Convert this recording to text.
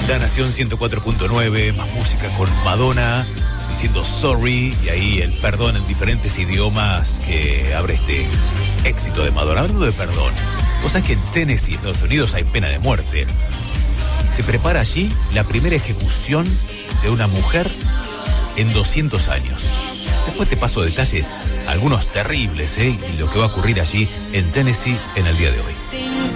La Nación 104.9, más música con Madonna diciendo sorry, y ahí el perdón en diferentes idiomas que abre este éxito de Madonna. Hablando de perdón, vos sabés que en Tennessee, Estados Unidos, hay pena de muerte. Se prepara allí la primera ejecución de una mujer en 200 años. Después te paso detalles, algunos terribles, y lo que va a ocurrir allí en Tennessee en el día de hoy.